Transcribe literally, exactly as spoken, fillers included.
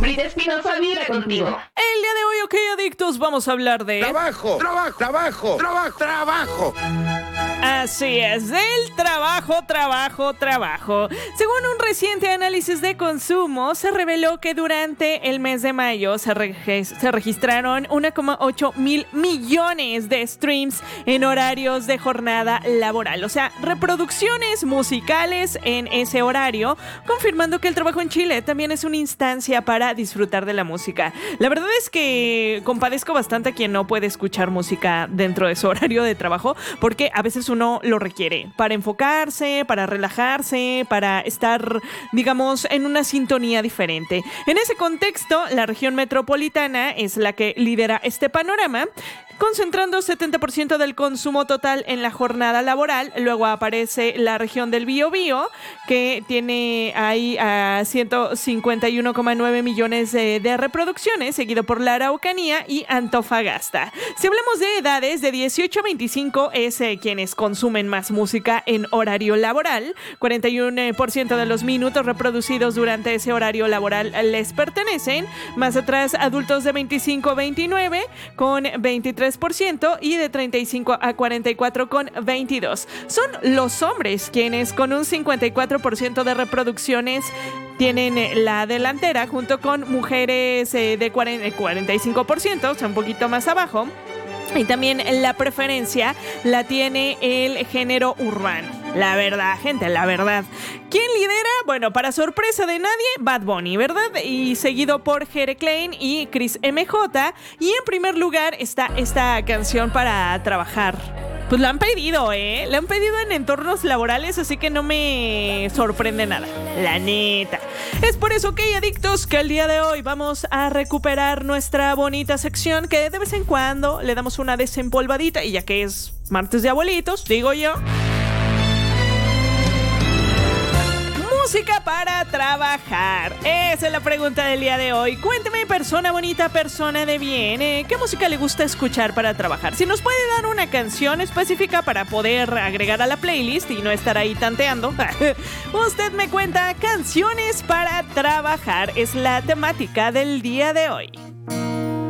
Frida Espinosa Vida contigo. El día de hoy, ok, adictos, vamos a hablar de... Trabajo, trabajo, trabajo, trabajo, trabajo. Así es, del trabajo, trabajo, trabajo. Según un reciente análisis de consumo, se reveló que durante el mes de mayo se, reg- se registraron uno coma ocho mil millones de streams en horarios de jornada laboral. O sea, reproducciones musicales en ese horario, confirmando que el trabajo en Chile también es una instancia para disfrutar de la música. La verdad es que compadezco bastante a quien no puede escuchar música dentro de su horario de trabajo, porque a veces uno lo requiere para enfocarse, para relajarse, para estar, digamos, en una sintonía diferente. En ese contexto, la región metropolitana es la que lidera este panorama, concentrando setenta por ciento del consumo total en la jornada laboral. Luego aparece la región del Biobío, que tiene ahí a ciento cincuenta y uno coma nueve millones de, de reproducciones, seguido por la Araucanía y Antofagasta. Si hablamos de edades, de dieciocho a veinticinco es eh, quienes consumen más música en horario laboral. cuarenta y uno por ciento de los minutos reproducidos durante ese horario laboral les pertenecen. Más atrás, adultos de veinticinco a veintinueve con veintitrés por ciento y de treinta y cinco a cuarenta y cuatro con veintidós. Son los hombres quienes con un cincuenta y cuatro por ciento de reproducciones tienen la delantera, junto con mujeres eh, de cuarenta y cinco por ciento, o sea, un poquito más abajo. Y también la preferencia la tiene el género urbano. La verdad, gente, la verdad. ¿Quién lidera? Bueno, para sorpresa de nadie, Bad Bunny, ¿verdad? Y seguido por Jere Klein y Chris M J. Y en primer lugar está esta canción para trabajar. Pues la han pedido, ¿eh? La han pedido en entornos laborales, así que no me sorprende nada. La neta. Es por eso, que adictos, que el día de hoy vamos a recuperar nuestra bonita sección, que de vez en cuando le damos una desempolvadita, y ya que es martes de abuelitos, digo yo. Música para trabajar. Esa es la pregunta del día de hoy. Cuénteme, persona bonita, persona de bien, ¿eh? ¿qué música le gusta escuchar para trabajar? Si nos puede dar una canción específica para poder agregar a la playlist y no estar ahí tanteando. Usted me cuenta. Canciones para trabajar es la temática del día de hoy.